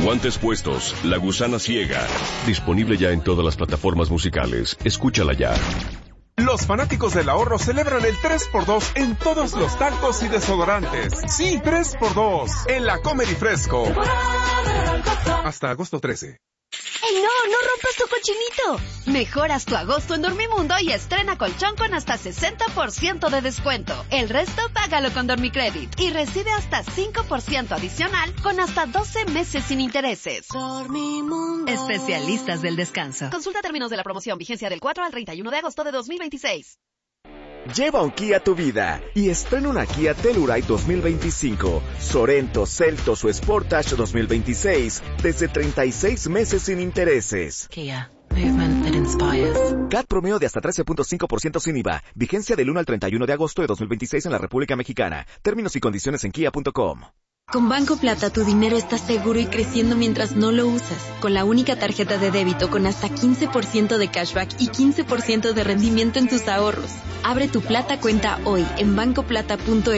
Guantes puestos, La Gusana Ciega. Disponible ya en todas las plataformas musicales. Escúchala ya. Los fanáticos del ahorro celebran el 3x2 en todos los talcos y desodorantes. Sí, 3x2 en la Comer y Fresco. Hasta agosto 13. ¡Ey, no rompas tu cochinito! Mejoras tu agosto en Dormimundo y estrena colchón con hasta 60% de descuento. El resto págalo con Dormicredit y recibe hasta 5% adicional con hasta 12 meses sin intereses. Dormimundo. Especialistas del descanso. Consulta términos de la promoción, vigencia del 4 al 31 de agosto de 2026. Lleva un Kia a tu vida y estrena una Kia Telluride 2025, Sorento, Seltos o Sportage 2026 desde 36 meses sin intereses. Kia, movement that inspires. CAT promedio de hasta 13.5% sin IVA. Vigencia del 1 al 31 de agosto de 2026 en la República Mexicana. Términos y condiciones en kia.com. Con Banco Plata tu dinero está seguro y creciendo mientras no lo usas. Con la única tarjeta de débito con hasta 15% de cashback y 15% de rendimiento en tus ahorros. Abre tu Plata cuenta hoy en bancoplata.mx.